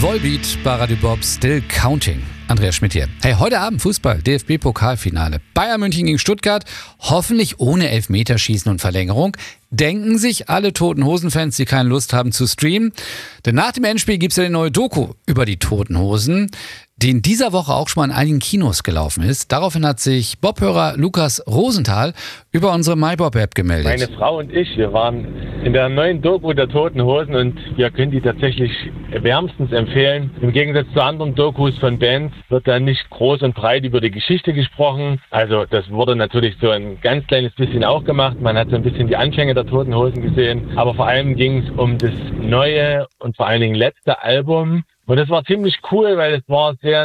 Volbeat bei Radio Bob, Still Counting. Andreas Schmidt hier. Hey, heute Abend Fußball, DFB-Pokalfinale. Bayern München gegen Stuttgart, hoffentlich ohne Elfmeterschießen und Verlängerung. Denken sich alle Toten Hosen-Fans, die keine Lust haben zu streamen. Denn nach dem Endspiel gibt es ja eine neue Doku über die Toten Hosen, die in dieser Woche auch schon mal in einigen Kinos gelaufen ist. Daraufhin hat sich Bob-Hörer Lukas Rosenthal über unsere MyBob-App gemeldet. Meine Frau und ich, wir waren in der neuen Doku der Toten Hosen und wir können die tatsächlich wärmstens empfehlen. Im Gegensatz zu anderen Dokus von Bands wird da nicht groß und breit über die Geschichte gesprochen. Also das wurde natürlich so ein ganz kleines bisschen auch gemacht. Man hat so ein bisschen die Anfänge der Toten Hosen gesehen. Aber vor allem ging es um das neue und vor allen Dingen letzte Album. Und das war ziemlich cool, weil es war sehr